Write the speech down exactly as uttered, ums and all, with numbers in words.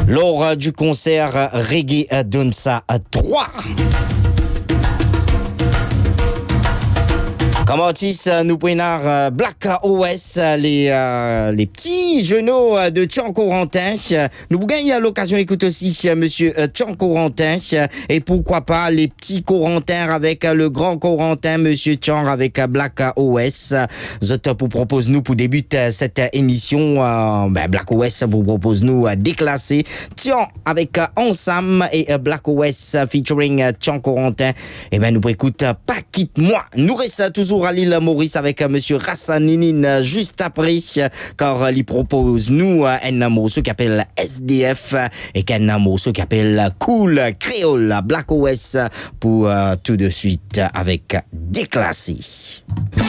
lors du concert Reggae Dunsa trois. Comme artiste, nous prenons Black O S, les, euh, les petits genoux de Tian Corentin. Nous gagnons l'occasion d'écouter aussi Monsieur Tian Corentin. Et pourquoi pas les petits Corentins avec le grand Corentin, Monsieur Tian avec Black O S. Zot vous propose nous pour débuter cette émission. Euh, ben Black O S vous propose nous déclasser Tian avec Ensemble et Black O S featuring Tian Corentin. Et ben nous écoute Pas quitte moi. Nous reste toujours à l'île Maurice avec Monsieur Rassaninin juste après, car il propose nous un morceau qui appelle S D F et un morceau qui appelle Cool Créole. Black O S pour euh, tout de suite avec Déclassé.